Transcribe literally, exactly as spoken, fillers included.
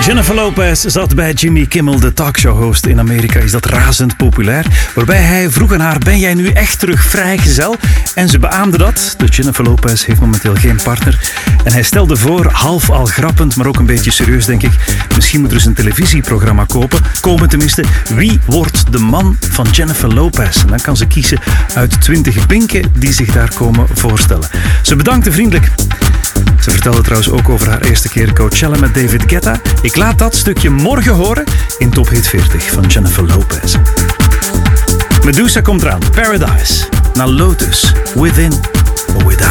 Jennifer Lopez zat bij Jimmy Kimmel, de talkshow-host in Amerika. Is dat razend populair? Waarbij hij vroeg aan haar, ben jij nu echt terug vrijgezel? En ze beaamde dat. De Jennifer Lopez heeft momenteel geen partner. En hij stelde voor, half al grappend, maar ook een beetje serieus denk ik, misschien moet er eens een televisieprogramma kopen. Komen tenminste, wie wordt de man van Jennifer Lopez? En dan kan ze kiezen uit twintig binken die zich daar komen voorstellen. Ze bedankte vriendelijk. Ze vertelde trouwens ook over haar eerste keer Coachella met David Guetta. Ik laat dat stukje morgen horen in Top Hit veertig van Jennifer Lopez. Medusa komt eraan, Paradise, naar Lotus, Within or Without.